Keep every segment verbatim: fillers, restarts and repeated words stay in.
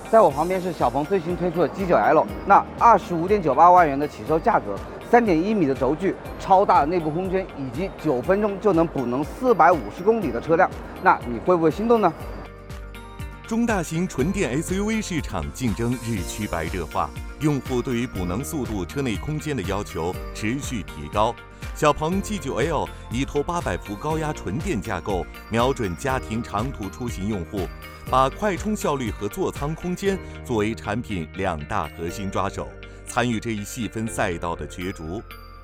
在我旁边是小鹏最新推出的 G 九 L， 那二十五点九八万元的起售价格， 三点一米的轴距，超大的内部空间，以及九分钟就能补能四百五十公里的车辆，那你会不会心动呢？ 中大型纯电 S U V 市场竞争日趋白热化，用户对于补能速度、车内空间的要求持续提高。小鹏 G 九 L 依托八百伏高压纯电架构，瞄准家庭长途出行用户，把快充效率和座舱空间作为产品两大核心抓手，参与这一细分赛道的角逐。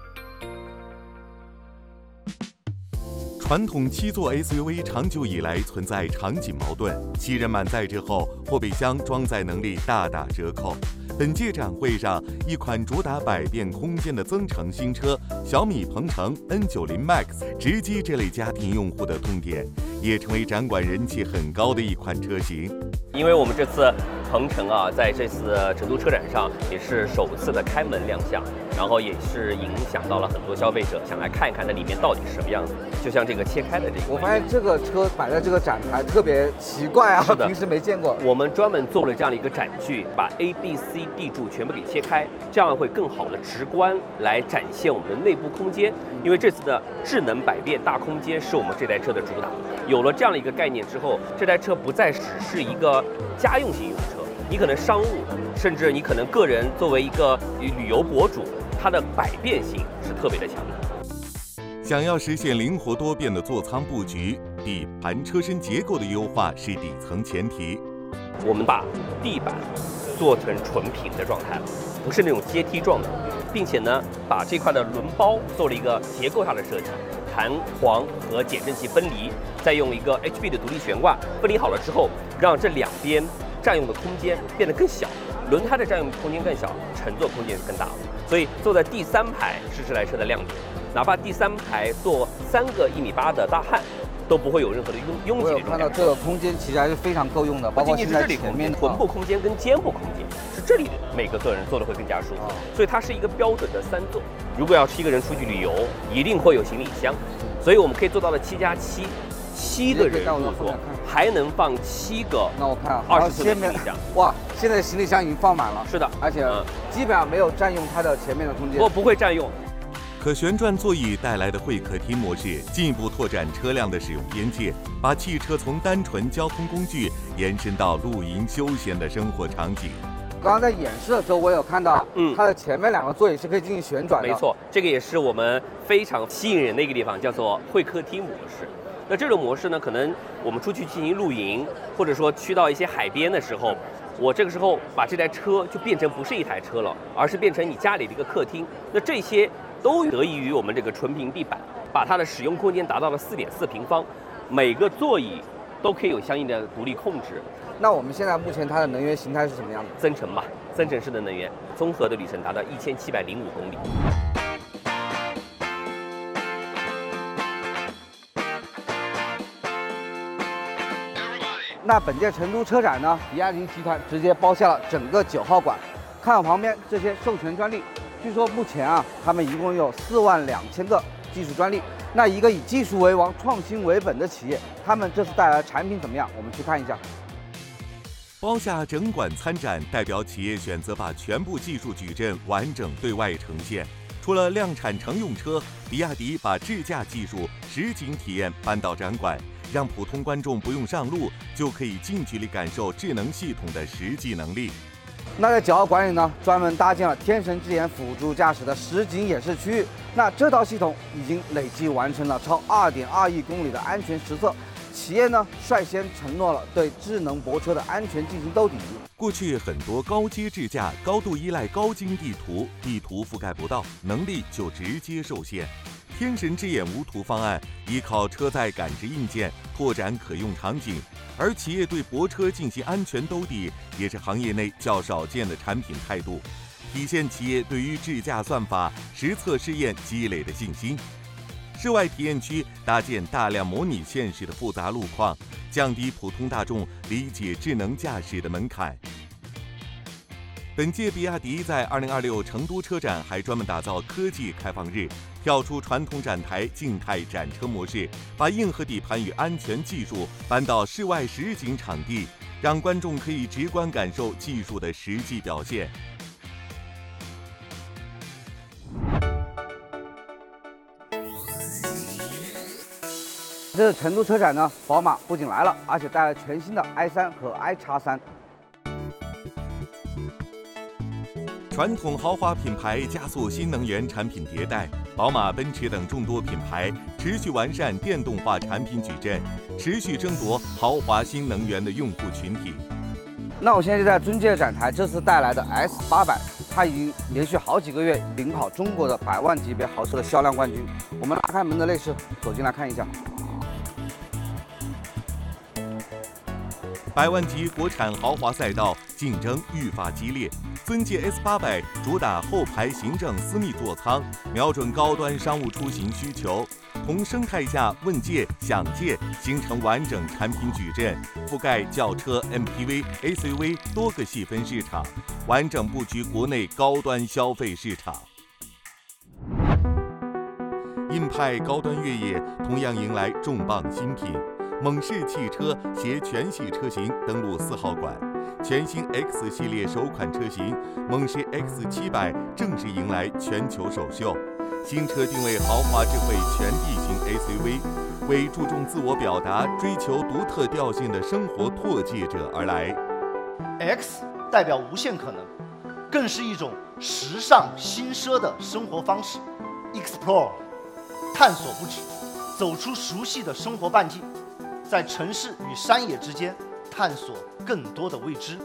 传统七座 S U V 长久以来存在场景矛盾，七人满载之后，后备箱装载能力大打折扣。本届展会上，一款主打百变空间的增程新车小米鹏程 N 九十 Max 直击这类家庭用户的痛点，也成为展馆人气很高的一款车型。 因为我们这次鹏程啊，在这次成都车展上也是首次的开门亮相，然后也是影响到了很多消费者想来看一看它里面到底是什么样子。就像这个切开的这个， 我发现这个车摆在这个展台特别奇怪啊，平时没见过。 我们专门做了这样的一个展具，把 A、B、C、D 柱全部给切开，这样会更好的直观来展现我们的内部空间。因为这次的智能百变大空间是我们这台车的主打。有了这样的一个概念之后，这台车不再只是一个家用型用车，你可能商务，甚至你可能个人作为一个旅游博主，它的百变性是特别的强的。 想要实现灵活多变的座舱布局，底盘车身结构的优化是底层前提。 我们把地板做成纯平的状态，不是那种阶梯状的，并且呢，把这块的轮包做了一个结构上的设计，弹簧和减震器分离，再用一个 H B 的独立悬挂分离好了之后，让这两边占用的空间变得更小，轮胎的占用空间更小，乘坐空间更大。所以坐在第三排是这台车的亮点，哪怕第三排坐三个一米八的大汉，都不会有任何的拥拥挤的这种感觉。 我有看到这个空间其实还是非常够用的，包括现在前面臀部空间跟肩部空间，是这里每个个人坐的会更加舒服。所以它是一个标准的三座。如果要七个人出去旅游，一定会有行李箱，所以我们可以做到了七加七。七个人入座，还能放七个。 那我看啊， 二十寸的行李箱， 哇，现在行李箱已经放满了。 是的， 而且基本上没有占用它的前面的空间。 不，不会占用。 可旋转座椅带来的会客厅模式，进一步拓展车辆的使用边界，把汽车从单纯交通工具延伸到露营休闲的生活场景。 刚刚在演示的时候，我有看到，嗯，它的前面两个座椅是可以进行旋转的。 没错，这个也是我们非常吸引人的一个地方，叫做会客厅模式。那这种模式呢，可能我们出去进行露营，或者说去到一些海边的时候，我这个时候把这台车就变成不是一台车了，而是变成你家里的一个客厅。那这些都得益于我们这个纯平地板，把它的使用空间达到了四点四平方，每个座椅都可以有相应的独立控制。 那我们现在目前它的能源形态是什么样的？ 增程嘛，增程式的能源，综合的旅程达到一千七百零五公里。 那本届成都车展呢，比亚迪集团直接包下了整个九号馆。看我旁边这些授权专利，据说目前啊，他们一共有四万两千个技术专利。那一个以技术为王、创新为本的企业，他们这次带来的产品怎么样？我们去看一下。 包下整馆参展，代表企业选择把全部技术矩阵完整对外呈现。除了量产乘用车，比亚迪把智驾技术实景体验搬到展馆，让普通观众不用上路就可以近距离感受智能系统的实际能力。 那在九号馆里呢，专门搭建了天神之眼辅助驾驶的实景演示区域。那这套系统已经累计完成了超二点二亿公里的安全实测。企业呢率先承诺了对智能泊车的安全进行兜底。 过去很多高阶智驾高度依赖高精地图，地图覆盖不到，能力就直接受限。天神之眼无图方案依靠车载感知硬件拓展可用场景，而企业对泊车进行安全兜底也是行业内较少见的产品态度，体现企业对于智驾算法实测试验积累的信心。室外体验区搭建大量模拟现实的复杂路况，降低普通大众理解智能驾驶的门槛。本届比亚迪在二零二六成都车展还专门打造科技开放日，跳出传统展台静态展车模式，把硬核底盘与安全技术搬到室外实景场地， 让观众可以直观感受技术的实际表现。 这次成都车展呢，宝马不仅来了，而且带来全新的 i 三和 i 叉三。 传统豪华品牌加速新能源产品迭代，宝马、奔驰等众多品牌持续完善电动化产品矩阵，持续争夺豪华新能源的用户群体。 那我现在就在尊界展台，这次带来的 S 八百，它已经连续好几个月领跑中国的百万级别豪车的销量冠军。我们拉开门的内饰，走进来看一下。 百万级国产豪华赛道竞争愈发激烈，尊界 S 八百主打后排行政私密座舱，瞄准高端商务出行需求，同生态下问界、享界形成完整产品矩阵，覆盖轿车、M P V、S U V 多个细分市场，完整布局国内高端消费市场。硬派高端越野同样迎来重磅新品。猛士汽车携全系车型登陆四号馆，全新 X 系列首款车型猛士 X 七百正式迎来全球首秀。新车定位豪华智慧全地形 S U V， 为注重自我表达、追求独特调性的生活拓界者而来。 X 代表无限可能，更是一种时尚新奢的生活方式。Explore， 探索不止，走出熟悉的生活半径。在城市与山野之间探索更多的未知。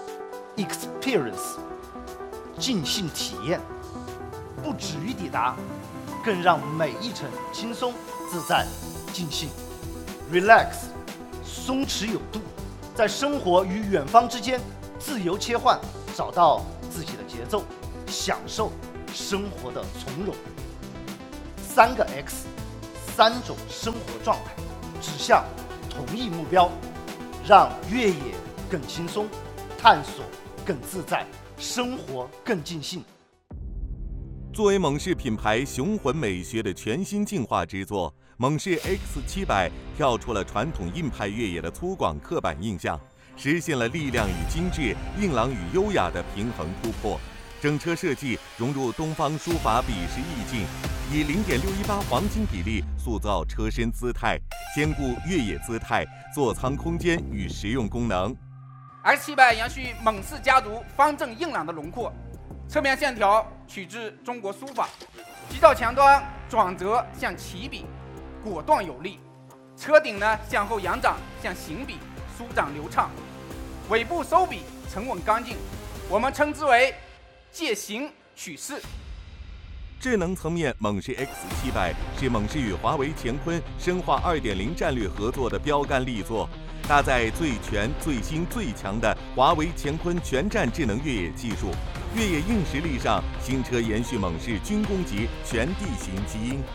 Experience 尽兴体验，不止于抵达，更让每一程轻松自在尽兴。 Relax 松弛有度，在生活与远方之间自由切换，找到自己的节奏，享受生活的从容。三个 X， 三种生活状态，指向同一目标，让越野更轻松，探索更自在，生活更尽兴。 作为猛士品牌雄浑美学的全新进化之作，猛士 X 七百跳出了传统硬派越野的粗犷刻板印象，实现了力量与精致、硬朗与优雅的平衡突破。整车设计融入东方书法笔势意境，以 零点六一八 黄金比例塑造车身姿态，兼顾越野姿态、座舱空间与实用功能。 X 七百延续猛士家族方正硬朗的轮廓，侧面线条取自中国书法，机罩前端转折像起笔，果断有力；车顶呢向后仰掌像行笔，舒展流畅；尾部收笔沉稳干净，我们称之为借形取势。 智能层面，猛士 X 七百是猛士与华为乾坤深化 二点零 战略合作的标杆力作，搭载最全、最新、最强的华为乾坤全站智能越野技术。越野硬实力上，新车延续猛士军工级全地形基因。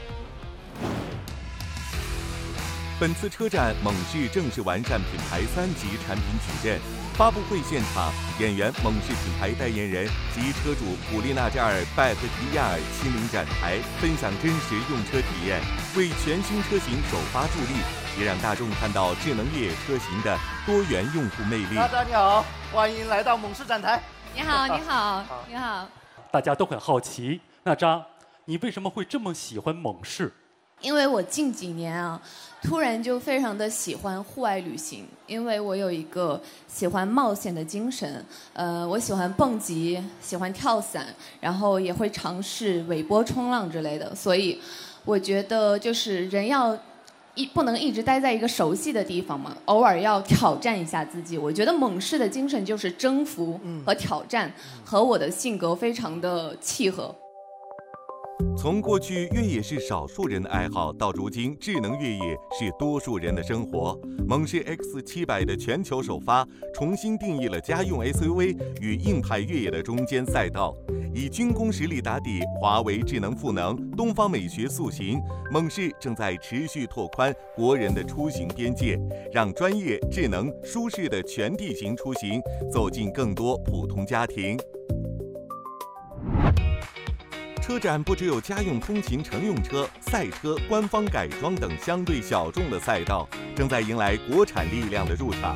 本次车展，猛士正式完善品牌三级产品矩阵。发布会现场，演员、猛士品牌代言人及车主古力娜扎尔·拜特提亚尔亲临展台，分享真实用车体验，为全新车型首发助力，也让大众看到智能越野车型的多元用户魅力。 娜扎你好，欢迎来到猛士展台。 你好，你好，你好。 大家都很好奇，娜扎，你为什么会这么喜欢猛士？ 因为我近几年啊，突然就非常的喜欢户外旅行，因为我有一个喜欢冒险的精神，呃，我喜欢蹦极，喜欢跳伞，然后也会尝试尾波冲浪之类的，所以我觉得就是人要一不能一直待在一个熟悉的地方嘛，偶尔要挑战一下自己。我觉得猛士的精神就是征服和挑战，和我的性格非常的契合。 从过去越野是少数人的爱好，到如今智能越野是多数人的生活。猛士 X 七百的全球首发，重新定义了家用 S U V 与硬派越野的中间赛道。以军工实力打底，华为智能赋能，东方美学塑形，猛士正在持续拓宽国人的出行边界，让专业、智能、舒适的全地形出行走进更多普通家庭。车展不只有家用通勤乘用车、赛车、官方改装等相对小众的赛道，正在迎来国产力量的入场。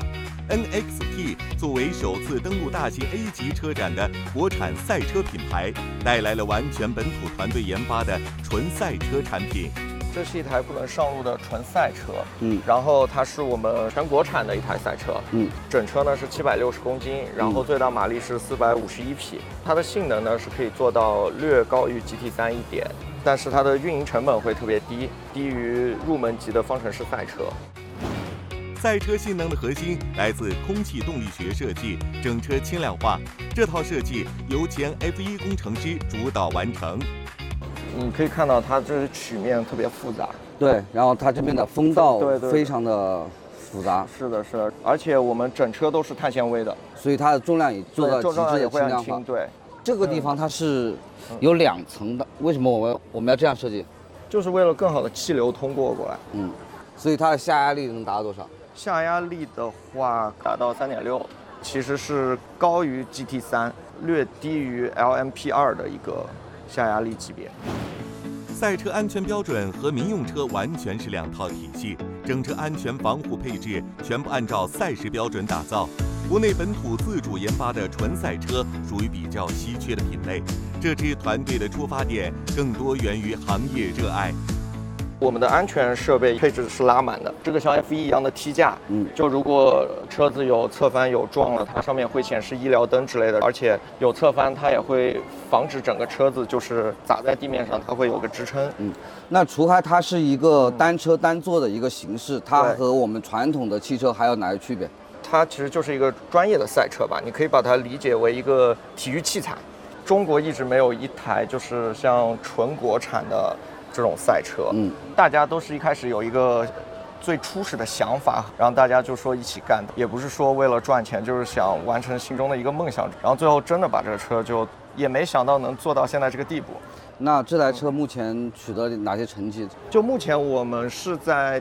N X T 作为首次登陆大型 A 级车展的国产赛车品牌，带来了完全本土团队研发的纯赛车产品。 这是一台不能上路的纯赛车， 嗯， 然后它是我们全国产的一台赛车， 嗯， 整车呢是七百六十公斤，然后最大马力是四百五十一匹，它的性能呢是可以做到略高于 G T 三一点，但是它的运营成本会特别低，低于入门级的方程式赛车。 赛车性能的核心来自空气动力学设计，整车轻量化。这套设计由前 F 一 工程师主导完成。 你可以看到它这曲面特别复杂， 对，然后它这边的风道对对非常的复杂， 是的，是的，而且我们整车都是碳纤维的， 所以它的重量也做到极致的轻量化。 对， 这个地方它是有两层的，为什么我们我们要这样设计？ 就是为了更好的气流通过过来。 嗯，所以它的下压力能达到多少？ 下压力的话达到三点六，其实是高于 G T 三，略低于 L M P 二的一个下压力级别。 赛车安全标准和民用车完全是两套体系，整车安全防护配置全部按照赛事标准打造。国内本土自主研发的纯赛车属于比较稀缺的品类，这支团队的出发点更多源于行业热爱。 我们的安全设备配置是拉满的，这个像 F 一 一样的梯架， 嗯， 就如果车子有侧翻有撞了，它上面会显示医疗灯之类的，而且有侧翻，它也会防止整个车子就是砸在地面上，它会有个支撑。 嗯，那除开它是一个单车单座的一个形式，它和我们传统的汽车还有哪些区别？ 它其实就是一个专业的赛车吧，你可以把它理解为一个体育器材。中国一直没有一台就是像纯国产的这种赛车， 嗯， 大家都是一开始有一个最初始的想法，然后大家就说一起干的，也不是说为了赚钱，就是想完成心中的一个梦想，然后最后真的把这个车就也没想到能做到现在这个地步。 那这台车目前取得哪些成绩？ 就目前我们是在